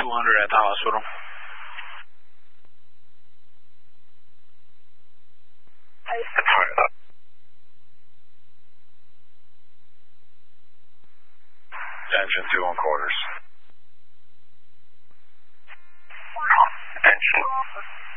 200 at the hospital. Attention 2 on quarters. Attention.